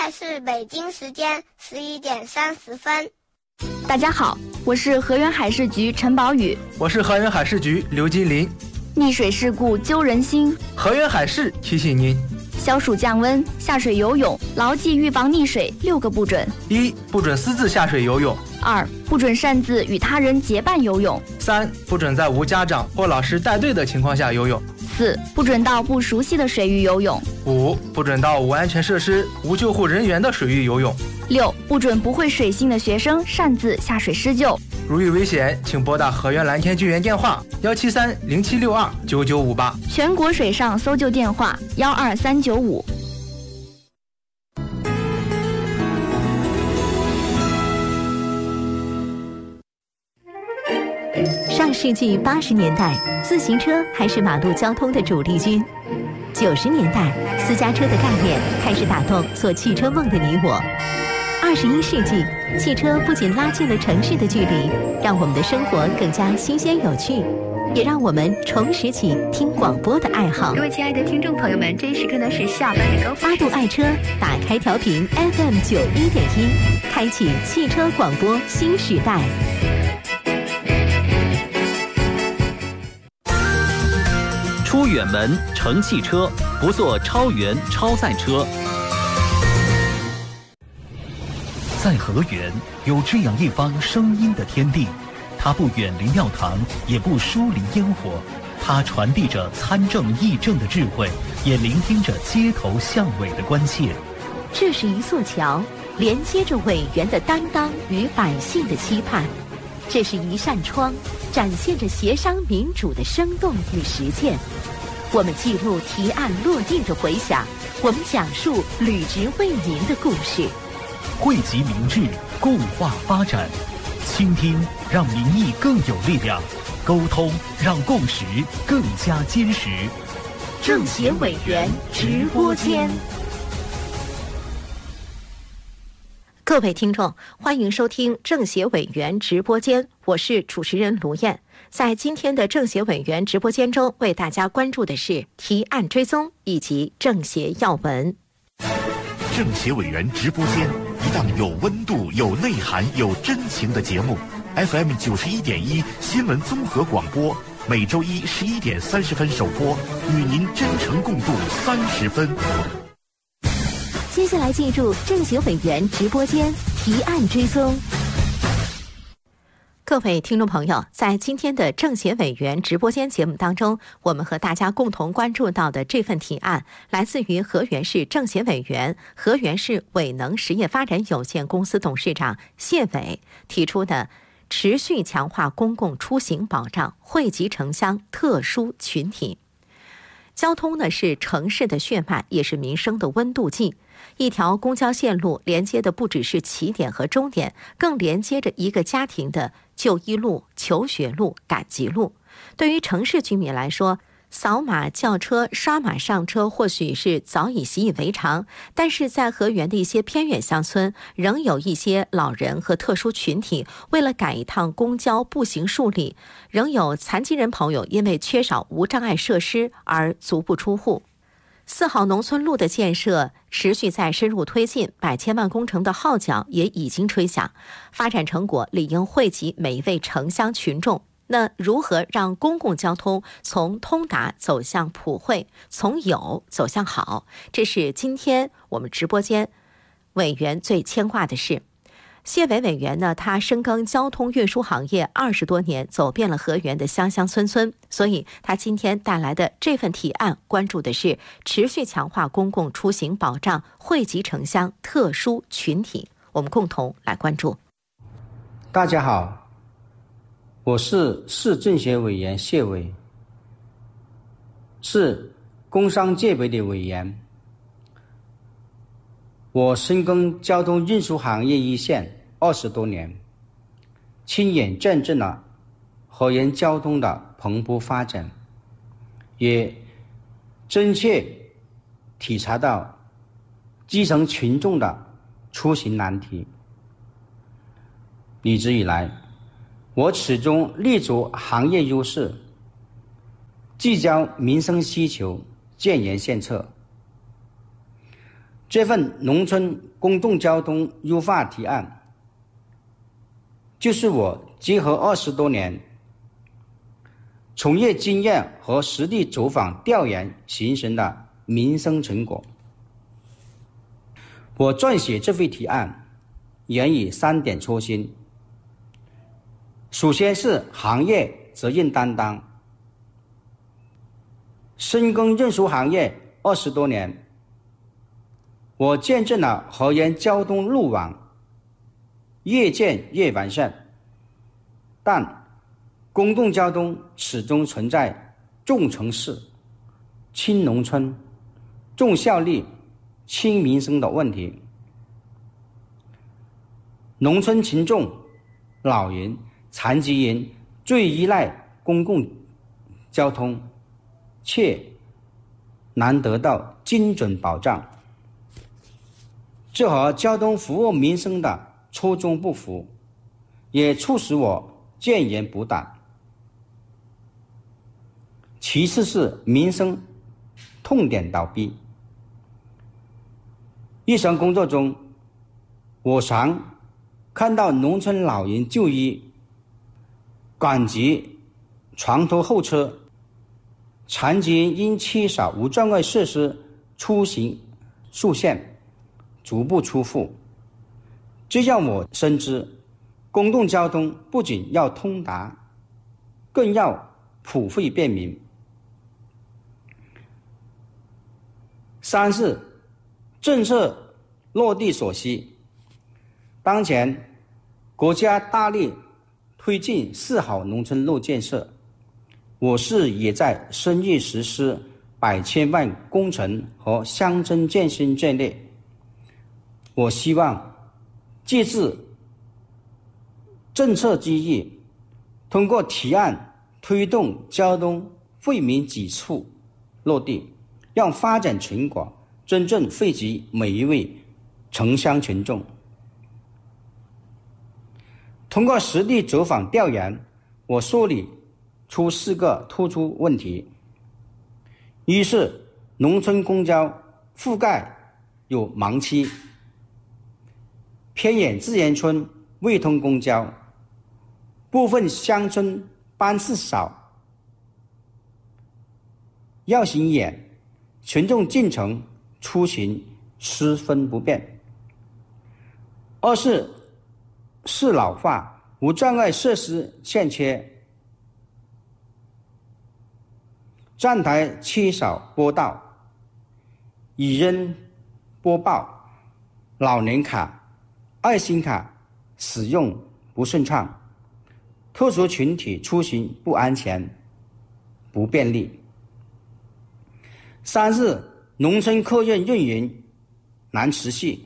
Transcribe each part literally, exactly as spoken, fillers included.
在是北京时间十一点三十分。 大家好，我是河源海事局陈宝宇。 我是河源海事局刘金林。 溺水事故揪人心， 河源海事提醒您： 消暑降温，下水游泳，牢记预防溺水六个不准： 一、不准私自下水游泳； 二、不准擅自与他人结伴游泳； 三、不准在无家长或老师带队的情况下游泳； 四、不准到不熟悉的水域游泳； 五、不准到无安全设施、无救护人员的水域游泳； 六、不准不会水性的学生擅自下水施救。 如遇危险，请拨打河源蓝天救援电话幺七三零七六二九九五八， 全国水上搜救电话幺二三九五。 上世纪八十年代，自行车还是马路交通的主力军。九十年代，私家车的概念开始打动做汽车梦的你我。二十一世纪，汽车不仅拉近了城市的距离，让我们的生活更加新鲜有趣，也让我们重拾起听广播的爱好。 各位亲爱的听众朋友们，这一时刻呢是下班的高峰。 八度爱车，打开调频 F M 九一点一，开启汽车广播新时代。 出远门乘汽车，不坐超员超载车。在河源有这样一方声音的天地，它不远离庙堂，也不疏离烟火，它传递着参政议政的智慧，也聆听着街头巷尾的关切。 这是一座桥，连接着委员的担当与百姓的期盼；这是一扇窗，展现着协商民主的生动与实践。我们记录提案落定的回响，我们讲述履职为民的故事。 惠及民智，固化发展，倾听让民意更有力量，沟通让共识更加坚实。 政协委员直播间，各位听众，欢迎收听政协委员直播间，我是主持人卢燕。在今天的政协委员直播间中，为大家关注的是提案追踪以及政协要闻。 政协委员直播间，一档有温度、有内涵、有真情的节目。F M 九十一点一新闻综合广播，每周一十一点三十分首播，与您真诚共度三十分。 接下来进入政协委员直播间提案追踪。各位听众朋友，在今天的政协委员直播间节目当中，我们和大家共同关注到的这份提案，来自于河源市政协委员、河源市伟能实业发展有限公司董事长谢伟提出的持续强化公共出行保障，惠及城乡特殊群体。交通呢是城市的血脉，也是民生的温度计。一条公交线路连接的不只是起点和终点，更连接着一个家庭的就医路、求学路、赶集路。对于城市居民来说，扫码叫车、刷码上车或许是早已习以为常，但是在河源的一些偏远乡村，仍有一些老人和特殊群体为了赶一趟公交步行数里，仍有残疾人朋友因为缺少无障碍设施而足不出户。四号农村路的建设持续在深入推进，百千万工程的号角也已经吹响，发展成果理应惠及每一位城乡群众。那如何让公共交通从通达走向普惠，从有走向好，这是今天我们直播间委员最牵挂的事。谢伟委员呢，他深耕交通运输行业二十多年，走遍了河源的乡乡村村，所以他今天带来的这份提案，关注的是持续强化公共出行保障，惠及城乡特殊群体。我们共同来关注。 大家好，我是市政协委员谢伟，是工商界别的委员。我深耕交通运输行业一线二十多年，亲眼见证了河源交通的蓬勃发展，也真切体察到基层群众的出行难题。一直以来，我始终立足行业优势，聚焦民生需求，建言献策。 这份农村公共交通优化提案，就是我结合二十多年从业经验和实地走访调研形成的民生成果。我撰写这份提案源于三点初心。首先是行业责任担当。深耕运输行业二十多年，我见证了河源交通路网越建越完善，但公共交通始终存在重城市、轻农村、重效率、轻民生的问题。农村群众、老人、残疾人最依赖公共交通，却难得到精准保障，这和交通服务民生的初衷不符，也促使我建言补胆。其次是民生痛点倒逼。日常工作中，我常看到农村老人就医赶急床头候车，残疾人因缺少无障碍设施出行受限，足不出户。这让我深知，公共交通不仅要通达，更要普惠便民。三是政策落地所需。当前国家大力推进四好农村路建设，我市也在深入实施百千万工程和乡村建设在内。我希望借助政策机遇，通过提案推动交通惠民举措落地，让发展成果真正惠及每一位城乡群众。通过实地走访调研，我梳理出四个突出问题：一是农村公交覆盖有盲区，偏远自然村未通公交，部分乡村班次少，绕行远，群众进城出行十分不便。二是市老化，无障碍设施欠缺，站台缺少拨道，语音播报，老年卡、爱心卡使用不顺畅，特殊群体出行不安全、不便利。三是农村客运运营难持续，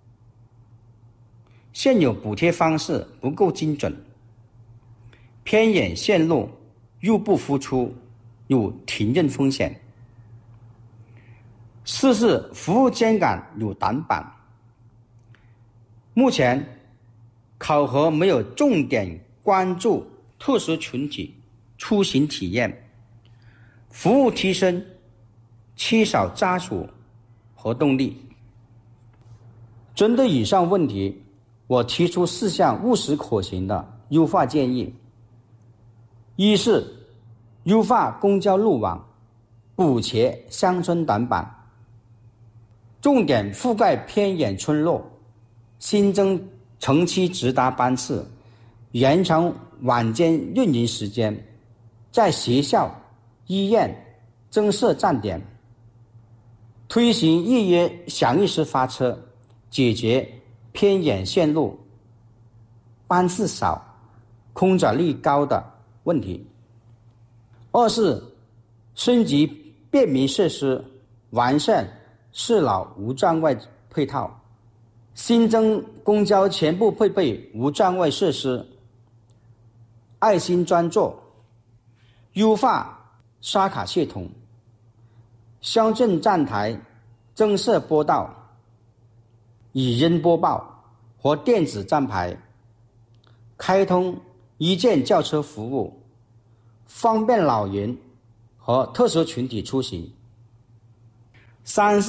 现有补贴方式不够精准，偏远线路入不敷出，有停运风险。四是服务监管有短板，目前考核没有重点关注特殊群体出行体验，服务提升缺少扎实和动力。针对以上问题，我提出四项务实可行的优化建议。一是优化公交路网，补全乡村短板，重点覆盖偏远村落，新增城区直达班次，延长晚间运营时间，在学校、医院增设站点，推行预约响应式发车，解决偏远线路班次少、空转率高的问题。二是升级便民设施，完善适老无障碍配套，新增公交全部配备无障碍设施，爱心专座，优化刷卡系统，乡镇站台增设拨道、语音播报和电子站牌，开通一键叫车服务，方便老人和特殊群体出行。三是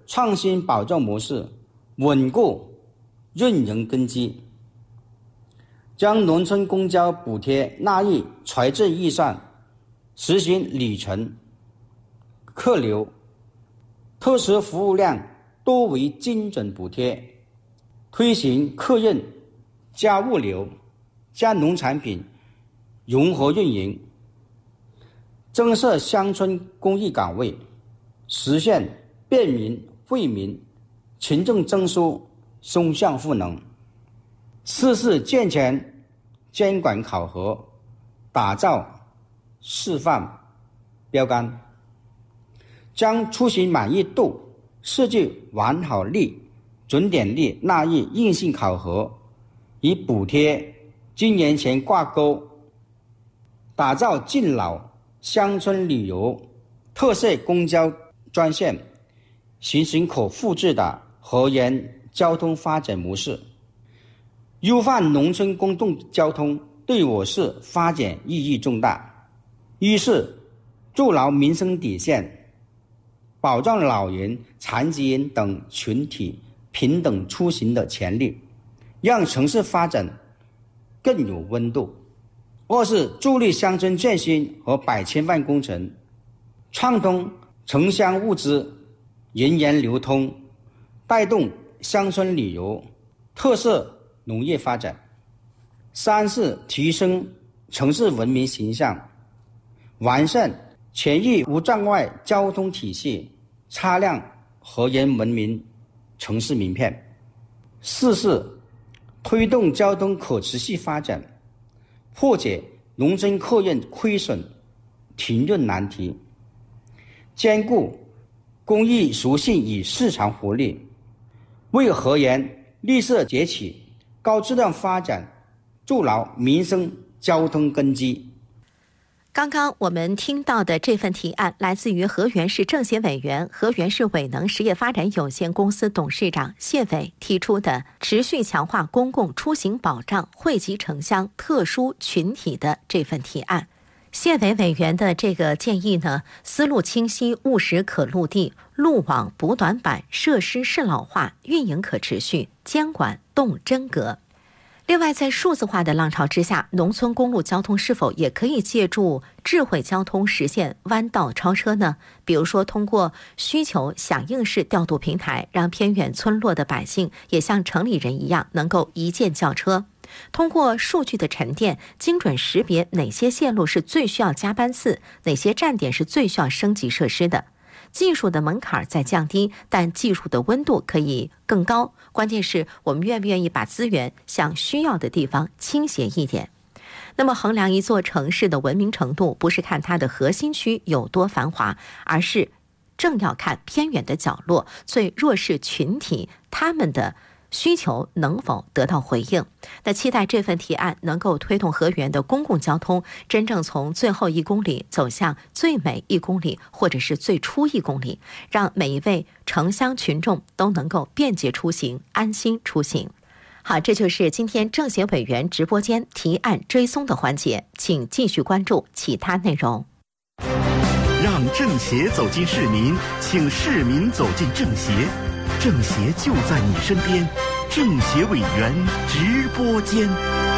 创新保障模式，稳固运营根基，将农村公交补贴纳入财政预算，实行里程、客流、特色服务量多为精准补贴，推行客运加物流加农产品融合运营，增设乡村公益岗位，实现便民惠民，群众增收，双向赋能。四是健全监管考核，打造示范标杆，将出行满意度设计完好率、准点率纳入硬性考核，与补贴今年前挂钩，打造敬老乡村旅游特色公交专线，形成可复制的河源交通发展模式。优化农村公共交通对我市发展意义重大。一是筑牢民生底线，保障老人、残疾人等群体平等出行的权利，让城市发展更有温度。二是助力乡村振兴和百千万工程，畅通城乡物资人员流通，带动乡村旅游、特色农业发展。三是提升城市文明形象，完善全域无障碍交通体系，擦亮河源文明城市名片。四是推动交通可持续发展，破解农村客运亏损停运难题，兼顾公益属性与市场活力，为河源绿色崛起、高质量发展筑牢民生交通根基。 刚刚我们听到的这份提案来自于河源市政协委员、河源市伟能实业发展有限公司董事长谢伟提出的持续强化公共出行保障惠及城乡特殊群体的这份提案。谢伟委员的这个建议呢，思路清晰、务实可落地，路网补短板，设施适老化，运营可持续，监管动真格。另外，在数字化的浪潮之下，农村公路交通是否也可以借助智慧交通实现弯道超车呢？比如说，通过需求响应式调度平台，让偏远村落的百姓也像城里人一样，能够一键叫车。通过数据的沉淀，精准识别哪些线路是最需要加班次，哪些站点是最需要升级设施的。技术的门槛在降低，但技术的温度可以更高。关键是我们愿不愿意把资源向需要的地方倾斜一点。那么衡量一座城市的文明程度，不是看它的核心区有多繁华，而是正要看偏远的角落、最弱势群体他们的需求能否得到回应。那期待这份提案能够推动河源的公共交通真正从最后一公里走向最美一公里，或者是最初一公里，让每一位城乡群众都能够便捷出行、安心出行。好，这就是今天政协委员直播间提案追踪的环节，请继续关注其他内容。 让政协走进市民，请市民走进政协，政协就在你身边，政协委员直播间。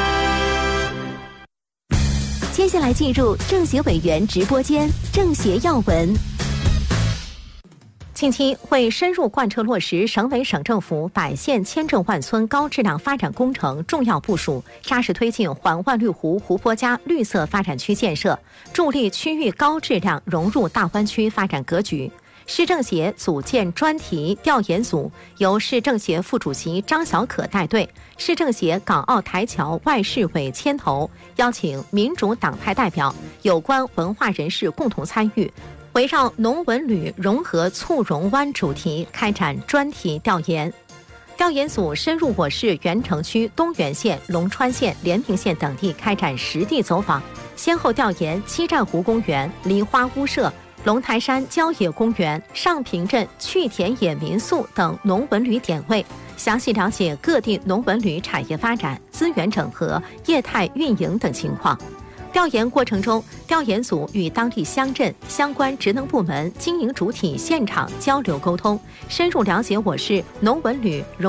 接下来进入政协委员直播间，政协要闻。 近期为深入贯彻落实省委省政府百县千镇万村高质量发展工程重要部署，扎实推进环万绿湖湖泊加绿色发展区建设，助力区域高质量融入大湾区发展格局，市政协组建专题调研组，由市政协副主席张小可带队，市政协港澳台侨外事委牵头，邀请民主党派代表、有关文化人士共同参与，围绕农文旅融合促融湾主题开展专题调研。调研组深入我市原城区东源县、龙川县、连平县等地开展实地走访，先后调研七站湖公园、梨花屋舍、龙台山郊野公园、上平镇趣田野民宿等农文旅点位，详细了解各地农文旅产业发展、资源整合、业态运营等情况。 调研过程中，调研组与当地乡镇相关职能部门、经营主体现场交流沟通，深入了解我市农文旅